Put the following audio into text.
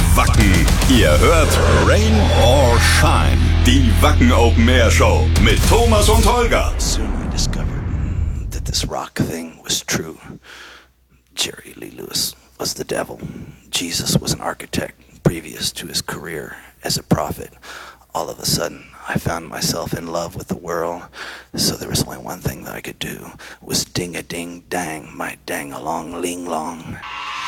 Wacken. Ihr hört Rain or Shine, die Wacken Open Air Show mit Thomas und Holger. Soon I discovered that this rock thing was true. Jerry Lee Lewis was the devil. Jesus was an architect previous to his career as a prophet. All of a sudden, I found myself in love with the world, so there was only one thing that I could do, was ding-a-ding-dang, my dang-along-ling-long.